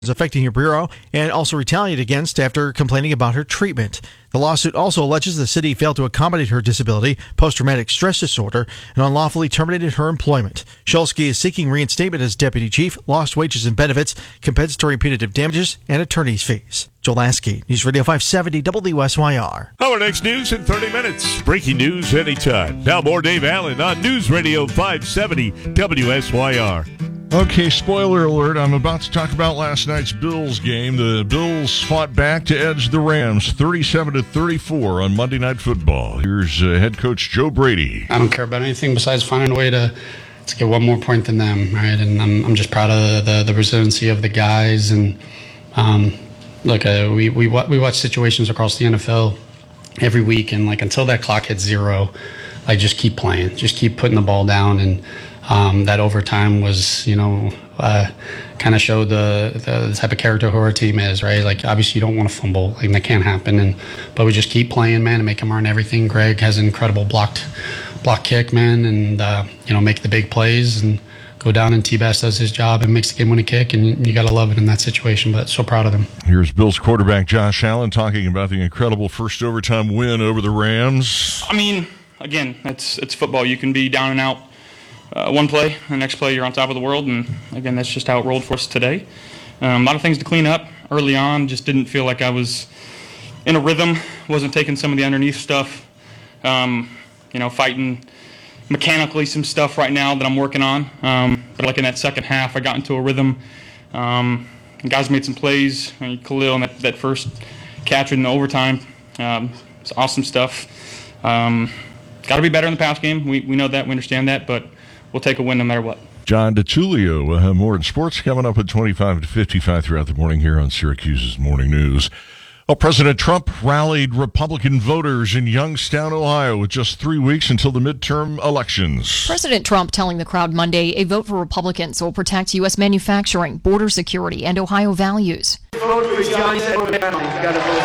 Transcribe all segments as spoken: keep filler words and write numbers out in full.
affecting her bureau and also retaliated against after complaining about her treatment. The lawsuit also alleges the city failed to accommodate her disability, post-traumatic stress disorder, and unlawfully terminated her employment. Shulsky is seeking reinstatement as deputy chief, lost wages and benefits, compensatory punitive damages, and attorney's fees. Joel Lasky, News Radio five seventy W S Y R. Our next news in thirty minutes. Breaking news anytime. Now more Dave Allen on News Radio five seventy W S Y R. Okay, spoiler alert. I'm about to talk about last night's Bills game. The Bills fought back to edge the Rams thirty-seven to thirty-four on Monday Night Football. Here's uh, head coach Joe Brady. I don't care about anything besides finding a way to, to get one more point than them, right? And I'm I'm just proud of the, the, the resiliency of the guys. And um, look, uh, we, we, we watch situations across the N F L every week, and like until that clock hits zero, like just keep playing. Just keep putting the ball down. And Um, that overtime was, you know, uh, kind of showed the, the type of character who our team is, right? Like, obviously, you don't want to fumble. Like, that can't happen. And but we just keep playing, man, and make them earn everything. Greg has an incredible blocked block kick, man, and, uh, you know, make the big plays and go down, and T-Bass does his job and makes the game-winning kick, and you, you got to love it in that situation, but so proud of them. Here's Bills quarterback Josh Allen talking about the incredible first overtime win over the Rams. I mean, again, it's, it's football. You can be down and out Uh, one play, the next play you're on top of the world, and again, that's just how it rolled for us today. Um, a lot of things to clean up early on, just didn't feel like I was in a rhythm, wasn't taking some of the underneath stuff, um, you know, fighting mechanically some stuff right now that I'm working on, um, but like in that second half, I got into a rhythm, um, and guys made some plays, I mean, Khalil and that, that first catch in the overtime, um, it's awesome stuff. Um, got to be better in the pass game, we, we know that, we understand that, but we'll take a win no matter what. John DiTullio will have more in sports coming up at twenty-five to fifty-five throughout the morning here on Syracuse's Morning News. Well, President Trump rallied Republican voters in Youngstown, Ohio, with just three weeks until the midterm elections. President Trump telling the crowd Monday a vote for Republicans will protect U S manufacturing, border security, and Ohio values. Vote for Johnny Silverman. You gotta vote.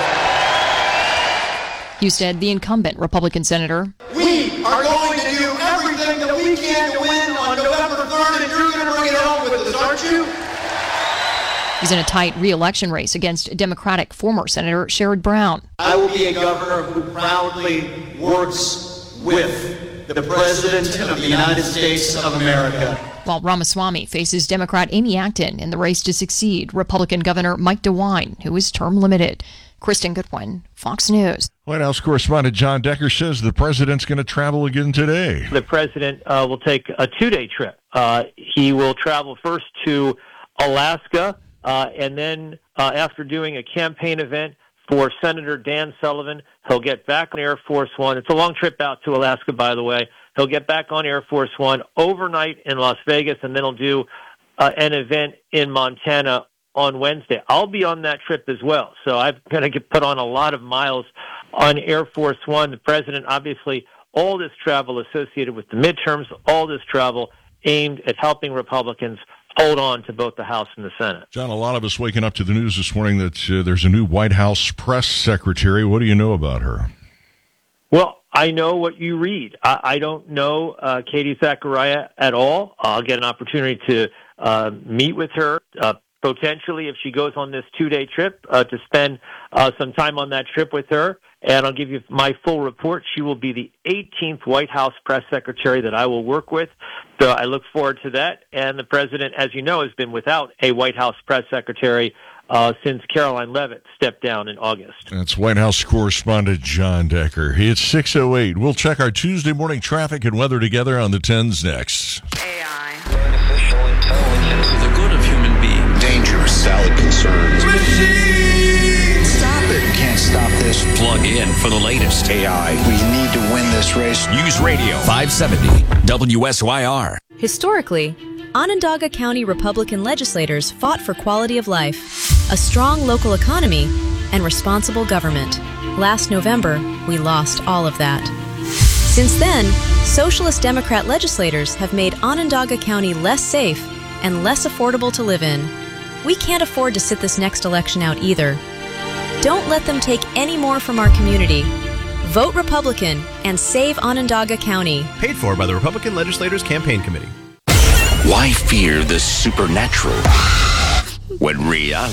Husted, the incumbent Republican senator. We are going to do everything that we can to win on November third, and you're going to bring it home with us, aren't you? He's in a tight re-election race against Democratic former Senator Sherrod Brown. I will be a governor who proudly works with the President of the United States of America. While Ramaswamy faces Democrat Amy Acton in the race to succeed Republican Governor Mike DeWine, who is term limited. Kristen Goodwin, Fox News. White House correspondent John Decker says the president's going to travel again today. The president uh, will take a two-day trip. Uh, he will travel first to Alaska, uh, and then uh, after doing a campaign event for Senator Dan Sullivan, he'll get back on Air Force One. It's a long trip out to Alaska, by the way. He'll get back on Air Force One overnight in Las Vegas, and then he'll do uh, an event in Montana on Wednesday. I'll be on that trip as well, so I'm going to get put on a lot of miles on Air Force One. The president, obviously, all this travel associated with the midterms, all this travel aimed at helping Republicans hold on to both the House and the Senate. John, a lot of us waking up to the news this morning that uh, there's a new White House press secretary. What do you know about her? Well, I know what you read. I, I don't know uh, Katie Zachariah at all. I'll get an opportunity to uh, meet with her, uh, potentially if she goes on this two-day trip, uh, to spend uh, some time on that trip with her. And I'll give you my full report. She will be the eighteenth White House press secretary that I will work with. So I look forward to that. And the president, as you know, has been without a White House press secretary uh, since Caroline Leavitt stepped down in August. That's White House correspondent John Decker. It's six oh eight. We'll check our Tuesday morning traffic and weather together on the tens next. A I. Artificial intelligence. For the good of human beings. Dangerous salad concerns. Stop it. We can't stop this. Plug in for the latest A I. We need to win this race. News Radio five seventy W S Y R. Historically, Onondaga County Republican legislators fought for quality of life, a strong local economy, and responsible government. Last November, we lost all of that. Since then, Socialist Democrat legislators have made Onondaga County less safe and less affordable to live in. We can't afford to sit this next election out either. Don't let them take any more from our community. Vote Republican and save Onondaga County. Paid for by the Republican Legislators Campaign Committee. Why fear the supernatural when reality